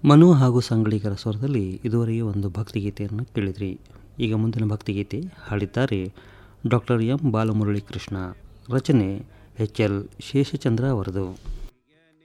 ಮನು ಹಾಗೂ ಸಂಗಡಿಗರ ಸ್ವರದಲ್ಲಿ ಇದುವರೆಗೆ ಒಂದು ಭಕ್ತಿಗೀತೆಯನ್ನು ಕೇಳಿದ್ರಿ. ಈಗ ಮುಂದಿನ ಭಕ್ತಿಗೀತೆ ಹಾಡಿದ್ದಾರೆ ಡಾಕ್ಟರ್ ಎಂ ಬಾಲಮುರಳಿ ಕೃಷ್ಣ. ರಚನೆ ಎಚ್ ಎಲ್ ಶೇಷಚಂದ್ರ ಅವರದು.